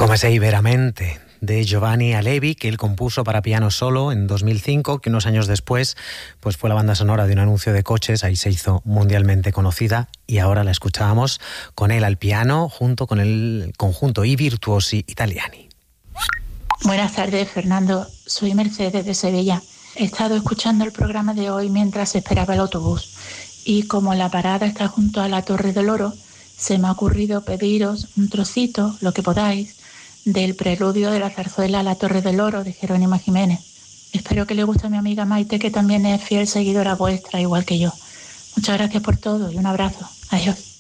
Come sei veramente, de Giovanni Alevi, que él compuso para piano solo en 2005, que unos años después pues fue la banda sonora de un anuncio de coches, ahí se hizo mundialmente conocida y ahora la escuchábamos con él al piano junto con el conjunto I Virtuosi Italiani. Buenas tardes, Fernando. Soy Mercedes de Sevilla. He estado escuchando el programa de hoy mientras esperaba el autobús y como la parada está junto a la Torre del Oro, se me ha ocurrido pediros un trocito, lo que podáis, del preludio de la zarzuela La Torre del Oro de Jerónimo Jiménez. Espero que le guste a mi amiga Maite, que también es fiel seguidora vuestra, igual que yo. Muchas gracias por todo y un abrazo. Adiós.